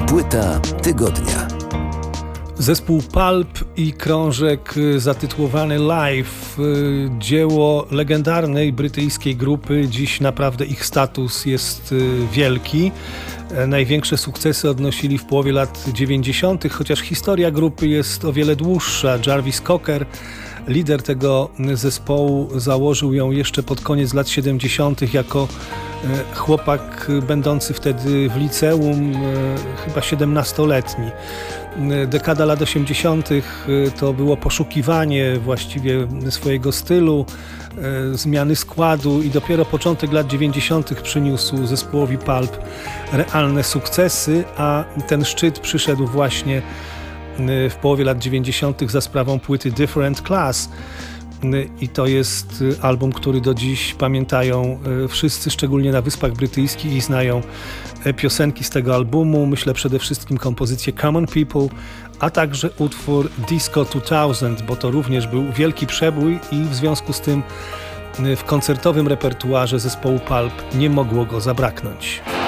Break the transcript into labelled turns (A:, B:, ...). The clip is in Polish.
A: Płyta tygodnia.
B: Zespół Pulp i krążek zatytułowany Live, dzieło legendarnej brytyjskiej grupy. Dziś naprawdę ich status jest wielki. Największe sukcesy odnosili w połowie lat 90., chociaż historia grupy jest o wiele dłuższa. Jarvis Cocker, lider tego zespołu, założył ją jeszcze pod koniec lat 70. jako chłopak będący wtedy w liceum, chyba 17-letni. Dekada lat 80. to było poszukiwanie właściwie swojego stylu, zmiany składu i dopiero początek lat 90. przyniósł zespołowi Pulp realne sukcesy, a ten szczyt przyszedł właśnie w połowie lat 90. za sprawą płyty Different Class. I to jest album, który do dziś pamiętają wszyscy, szczególnie na Wyspach Brytyjskich, i znają piosenki z tego albumu. Myślę przede wszystkim kompozycję Common People, a także utwór Disco 2000, bo to również był wielki przebój i w związku z tym w koncertowym repertuarze zespołu Pulp nie mogło go zabraknąć.